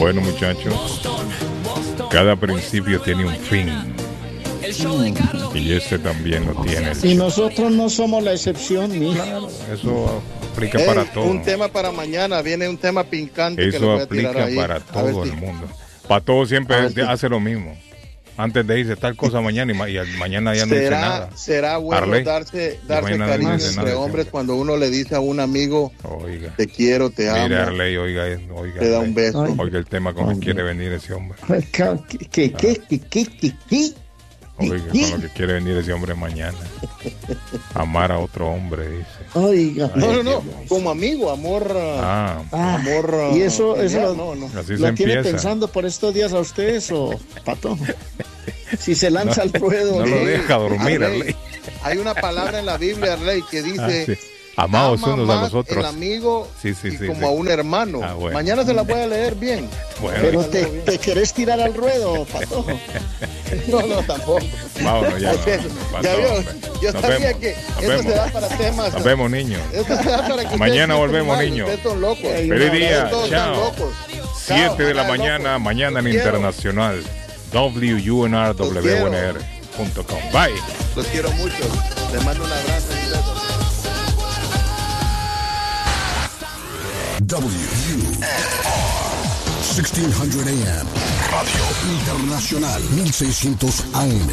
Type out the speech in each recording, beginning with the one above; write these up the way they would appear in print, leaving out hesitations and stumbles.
Bueno, muchachos, cada principio tiene un fin. Y ese también lo tiene. Y nosotros no somos la excepción, ni. Claro, eso aplica para todo. Un tema para mañana, viene un tema pincante. Eso que lo voy a aplica tirar ahí. para todo el mundo. Para todos siempre hace lo mismo. Antes de irse tal cosa mañana y mañana ya no dice nada. Será bueno Arley, darse cariño entre hombres cuando uno le dice a un amigo, oiga, te quiero, te amo. Mire, Arley, oiga, te da un beso. Oiga el tema con el que quiere venir ese hombre. ¿Qué? Oiga, con lo que quiere venir ese hombre mañana. Amar a otro hombre, dice. Oiga. No. Como amigo, amor. Amor. Y eso Así lo se tiene empieza. pensando por estos días a ustedes o Pato. Si se lanza al ruedo. No lo deja dormir, Arley. Hay una palabra en la Biblia, Arley, que dice. Sí. Amados unos a los otros. El amigo sí, como a un hermano. Bueno. Mañana se la voy a leer bien. Bueno. Pero te querés tirar al ruedo, Pato. No, tampoco. Vámonos ya. Ya vio, yo sabía que esto se da para temas. Nos vemos, niños. Esto se da para que mañana volvemos, niños. Feliz día. Chao. 7 de la mañana, mañana en Internacional. WUNR.com. Bye. Los quiero mucho. Les mando un abrazo. WUNR 1600 AM Radio Internacional 1600 AM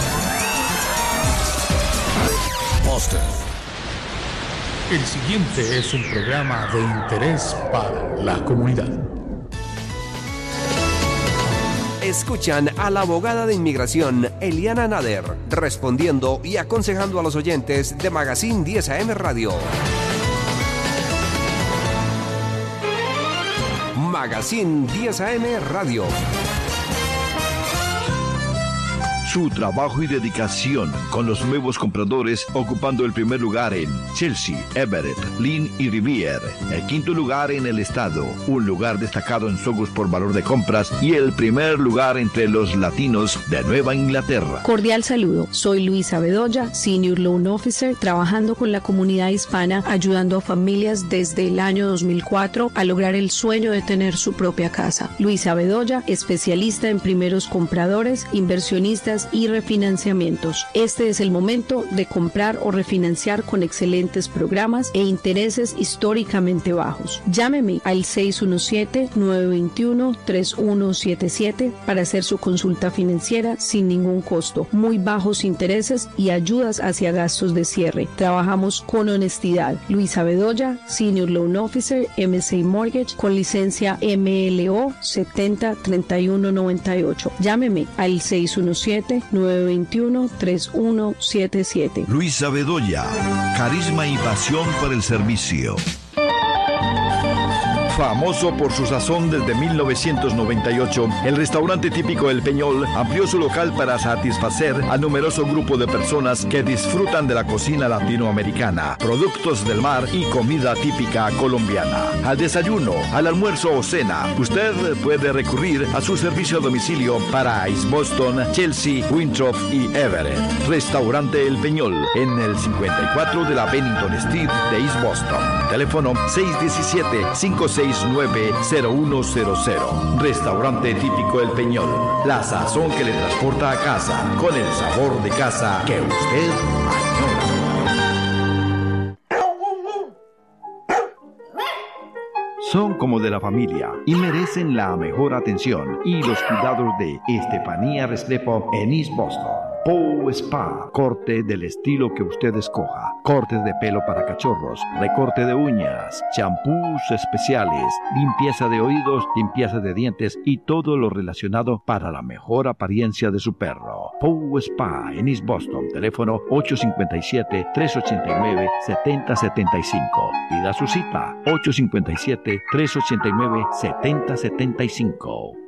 Boston. El siguiente es un programa de interés para la comunidad. Escuchan a la abogada de inmigración Eliana Nader respondiendo y aconsejando a los oyentes de Magazine 10 AM Radio. Magazine 10 AM Radio. Su trabajo y dedicación con los nuevos compradores ocupando el primer lugar en Chelsea, Everett, Lynn y Rivier. El quinto lugar en el estado, un lugar destacado en Sogos por valor de compras y el primer lugar entre los latinos de Nueva Inglaterra. Cordial saludo, soy Luisa Bedoya, Senior Loan Officer, trabajando con la comunidad hispana, ayudando a familias desde el año 2004 a lograr el sueño de tener su propia casa. Luisa Bedoya, especialista en primeros compradores, inversionistas y refinanciamientos. Este es el momento de comprar o refinanciar con excelentes programas e intereses históricamente bajos. Llámeme al 617-921-3177 para hacer su consulta financiera sin ningún costo, muy bajos intereses y ayudas hacia gastos de cierre. Trabajamos con honestidad. Luisa Bedoya, Senior Loan Officer, MSA Mortgage, con licencia MLO 703198. Llámeme al 617-921-3177. Luisa Bedoya, carisma y pasión por el servicio. Famoso por su sazón desde 1998, el restaurante típico El Peñol amplió su local para satisfacer al numeroso grupo de personas que disfrutan de la cocina latinoamericana, productos del mar y comida típica colombiana. Al desayuno, al almuerzo o cena, usted puede recurrir a su servicio a domicilio para East Boston, Chelsea, Winthrop y Everett. Restaurante El Peñol, en el 54 de la Bennington Street de East Boston. Teléfono 617-569-0100. Restaurante típico El Peñol. La sazón que le transporta a casa, con el sabor de casa que usted añora. Son como de la familia y merecen la mejor atención y los cuidados de Estefanía Restrepo en East Boston. Pow Spa, corte del estilo que usted escoja, cortes de pelo para cachorros, recorte de uñas, champús especiales, limpieza de oídos, limpieza de dientes y todo lo relacionado para la mejor apariencia de su perro. Pow Spa en East Boston, teléfono 857-389-7075. Pida su cita, 857-389-7075.